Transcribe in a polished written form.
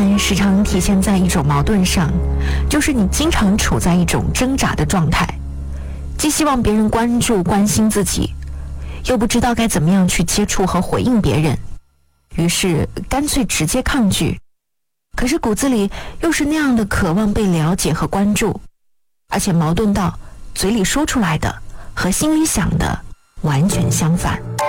慢时常体现在一种矛盾上，就是你经常处在一种挣扎的状态，既希望别人关注关心自己，又不知道该怎么样去接触和回应别人，于是干脆直接抗拒，可是骨子里又是那样的渴望被了解和关注，而且矛盾到嘴里说出来的和心里想的完全相反。